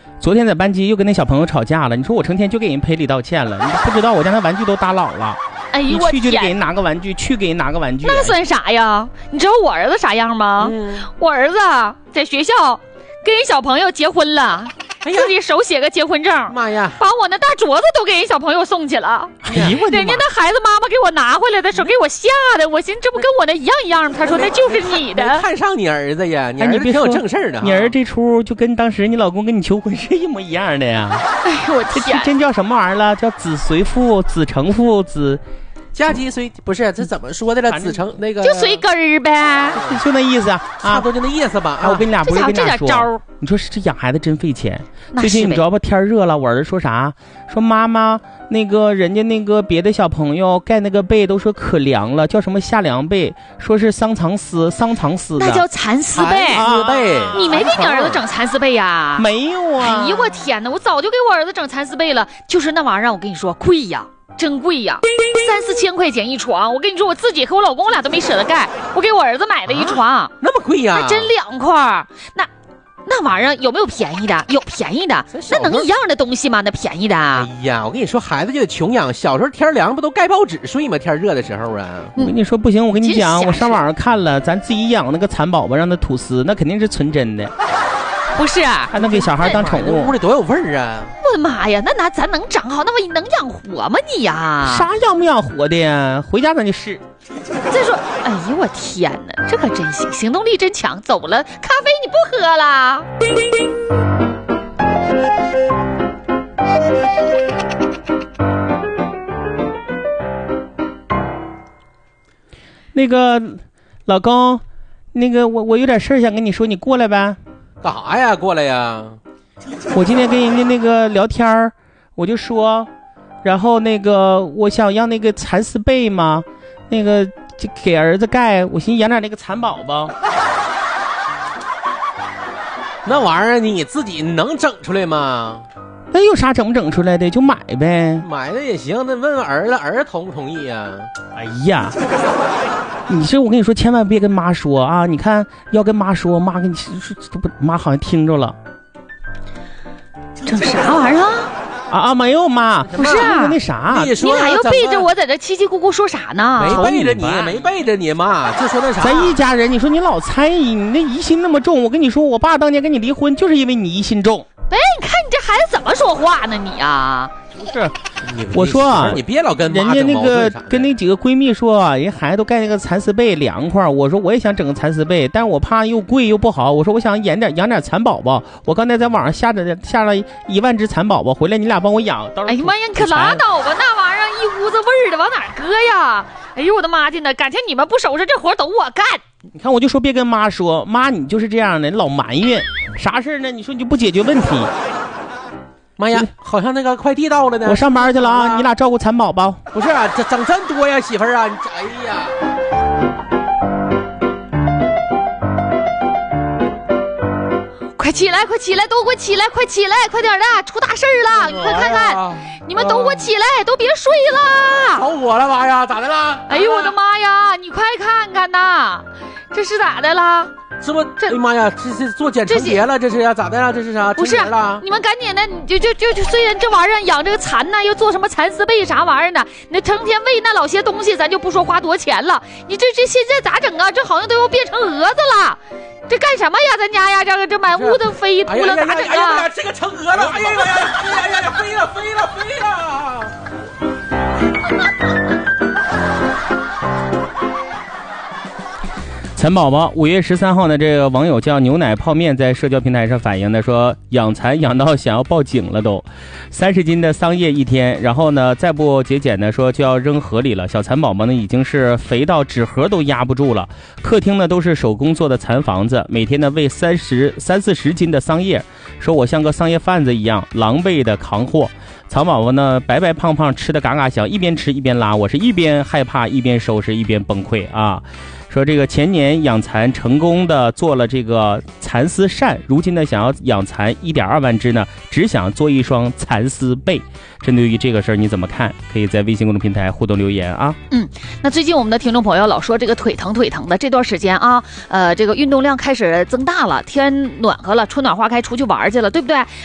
昨天在班级又跟那小朋友吵架了，你说我成天就给人赔礼道歉了，你不知道我家那玩具都打老了。 哎呦， 你去就得给人拿个玩具，去给人拿个玩具， 那算啥呀？你知道我儿子啥样吗？我儿子在学校跟人小朋友结婚了。自己手写个结婚证， 妈呀！ 把我那大镯子都给人小朋友送去了。 哎呦我的妈！ 人家那孩子妈妈给我拿回来的时候，给我吓的，我寻思这不跟我那一样吗？他说那就是你的。 看上你儿子呀，你儿子挺有正事儿的。 你儿子这出就跟当时你老公跟你求婚是一模一样的呀。 哎呦我天， 这真叫什么玩意儿了？叫子随父、子承父、子。 嫁鸡随不是这怎么说的了？子承那个就随根儿呗， 就那意思啊， 差不多就那意思吧。 我跟你俩不是跟你俩说， 你说是这养孩子真费钱。最近你知道吧？天热了，我儿子说啥？说妈妈，那个人家那个别的小朋友盖那个被都说可凉了，叫什么夏凉被，说是桑蚕丝的， 那叫蚕丝被。你没给你儿子整蚕丝被呀？ 没有啊。 哎呦我天哪，我早就给我儿子整蚕丝被了，就是那玩意儿，我跟你说贵呀。真贵呀，3、4千块钱一床。我跟你说，我自己和我老公俩都没舍得盖，我给我儿子买的一床， 那么贵呀？ 那真凉快。那玩意儿有没有便宜的？有便宜的，那能一样的东西吗？那便宜的。 哎呀，我跟你说，孩子就得穷养。小时候天凉不都盖报纸睡吗？天热的时候啊。 我跟你说不行，我跟你讲，我上网上看了，咱自己养那个蚕宝宝让它吐丝，那肯定是纯真的。 不是， 还能给小孩当宠物， 屋里多有味儿啊！ 我的妈呀，那咱能长好，那我能养活吗你呀？ 啥养不养活的呀？回家咱就试。 再说，哎呦我天哪，这可真行，行动力真强。走了，咖啡你不喝了？ 那个老公，那个我有点事想跟你说，你过来呗。 干啥呀？过来呀！ 我今天跟人家那个聊天我就说，然后那个我想要那个蚕丝被嘛，那个就给儿子盖，我寻思养点那个蚕宝宝。 那玩意儿你自己能整出来吗？ 那有啥整不整出来的？就买呗。 买的也行，那问问儿子，儿子同不同意呀？ 哎呀，你这我跟你说，千万别跟妈说啊！你看要跟妈说，妈跟你说，妈好像听着了。 整啥玩意儿啊？没有妈， 不是那啥， 你俩又背着我在这叽叽咕咕说啥呢？ 没背着你妈，就说那啥。 咱一家人，你说你老猜疑，你那疑心那么重。我跟你说，我爸当年跟你离婚，就是因为你疑心重。 哎，你看你这孩子怎么说话呢你啊？ 不是，我说啊， 你别老跟人家那个跟那几个闺蜜说啊，人孩子都盖那个蚕丝被凉快。我说我也想整个蚕丝被，但我怕又贵又不好。我说我想养点蚕宝宝。我刚才在网上下了1万只蚕宝宝，回来你俩帮我养。 哎呀妈呀，你可拉倒吧，那玩意儿一屋子味儿的，往哪搁呀？哎呦我的妈的呢！改天你们不收拾这活都我干。 你看我就说别跟妈说，妈你就是这样的，老埋怨，啥事呢？你说你就不解决问题。 妈呀，好像那个快递到了呢。 我上班去了啊，你俩照顾蚕宝宝。 不是啊，整这么多呀，媳妇儿啊，你哎呀。 快起来，快起来，都给我起来，快起来，快点的，出大事了！你快看看，你们都给我起来，都别睡了。 着火了，妈呀，咋的了？ 哎呦我的妈呀，你快看看呐，这是咋的了？ 这不，哎呀妈呀，这是做茧成蝶了，这是呀？咋的了？这是啥？ 不是，你们赶紧的，你就虽然这玩意儿养这个蚕呢，又做什么蚕丝被啥玩意儿呢？那成天喂那老些东西，咱就不说花多少钱了。你这现在咋整啊？这好像都要变成蛾子了。这干什么呀？咱家呀，这满屋子飞扑了，咋整啊？ 哎呀，这个成蛾了！哎呀呀，哎呀，飞了！ 蚕宝宝5月13号呢，这个网友叫牛奶泡面在社交平台上反映的说，养蚕养到想要报警了都，30斤的桑叶一天，然后呢再不节俭呢说就要扔河里了。小蚕宝宝呢已经是肥到纸盒都压不住了，客厅呢都是手工做的蚕房子，每天呢喂30-40斤的桑叶，说我像个桑叶贩子一样狼狈的扛货。蚕宝宝呢白白胖胖，吃的嘎嘎响，一边吃一边拉，我是一边害怕一边收拾一边崩溃啊。说这个前年养蚕成功的做了这个蚕丝扇，如今呢想要养蚕1.2万只呢，只想做一双蚕丝被。针对于这个事儿你怎么看？可以在微信公众平台互动留言啊。 那最近我们的听众朋友老说这个腿疼的，这段时间啊，这个运动量开始增大了，天暖和了，春暖花开，出去玩去了，对不对？